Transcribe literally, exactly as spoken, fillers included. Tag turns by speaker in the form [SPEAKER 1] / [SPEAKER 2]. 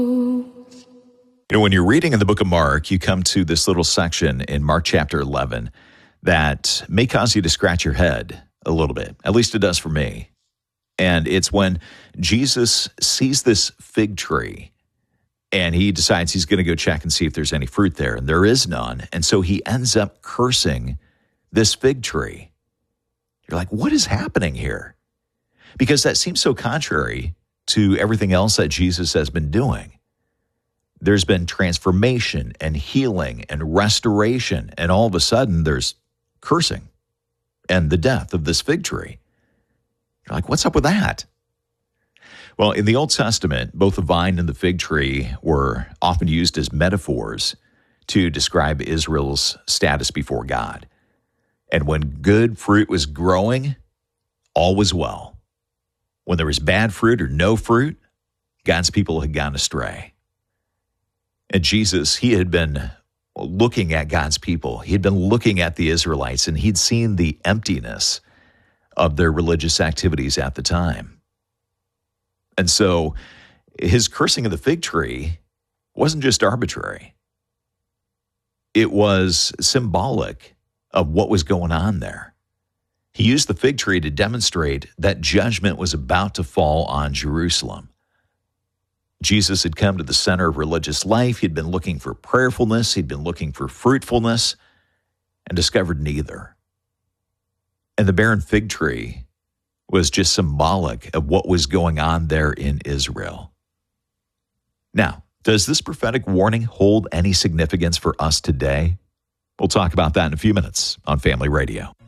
[SPEAKER 1] You know, when you're reading in the book of Mark, you come to this little section in Mark chapter eleven that may cause you to scratch your head a little bit. At least it does for me. And it's when Jesus sees this fig tree and he decides he's going to go check and see if there's any fruit there. And there is none. And so he ends up cursing this fig tree. You're like, what is happening here? Because that seems so contrary to everything else that Jesus has been doing. There's been transformation and healing and restoration, and all of a sudden there's cursing and the death of this fig tree. You're like, what's up with that? Well, in the Old Testament, both the vine and the fig tree were often used as metaphors to describe Israel's status before God. And when good fruit was growing, all was well. When there was bad fruit or no fruit, God's people had gone astray. And Jesus, he had been looking at God's people. He had been looking at the Israelites, and he'd seen the emptiness of their religious activities at the time. And so his cursing of the fig tree wasn't just arbitrary. It was symbolic of what was going on there. He used the fig tree to demonstrate that judgment was about to fall on Jerusalem. Jesus had come to the center of religious life. He'd been looking for prayerfulness. He'd been looking for fruitfulness and discovered neither. And the barren fig tree was just symbolic of what was going on there in Israel. Now, does this prophetic warning hold any significance for us today? We'll talk about that in a few minutes on Family Radio.